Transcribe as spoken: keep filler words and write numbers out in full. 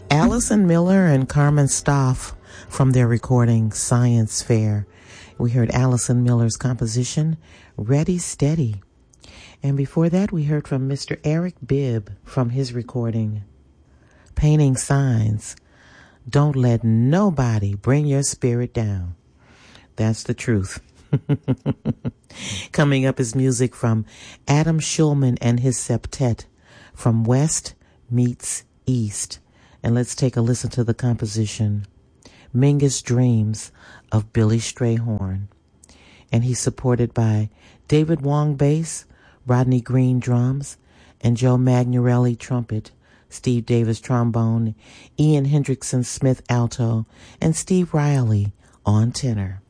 Allison Miller and Carmen Stoff from their recording Science Fair. We heard Allison Miller's composition, Ready Steady. And before that, we heard from Mister Eric Bibb from his recording, Painting Signs. Don't let nobody bring your spirit down. That's the truth. Coming up is music from Adam Schulman and his septet, From West Meets East. And let's take a listen to the composition, Mingus Dreams of Billy Strayhorn. And he's supported by David Wong bass, Rodney Green drums, and Joe Magnarelli trumpet, Steve Davis trombone, Ian Hendrickson Smith alto, and Steve Riley on tenor.